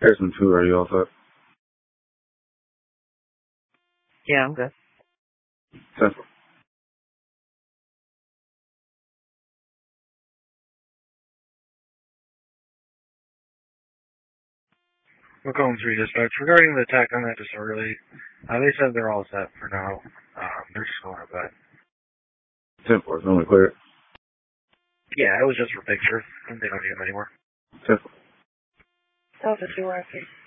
Harrison 2, are you all set? Yeah, I'm good. Central. Macomb 3 Dispatch. Regarding the attack on that disorderly, they said they're all set for now. They're just going to bed. 10-4, is only clear. Yeah, it was just for pictures, and they don't need them anymore. 10-4. Delta 2 RP.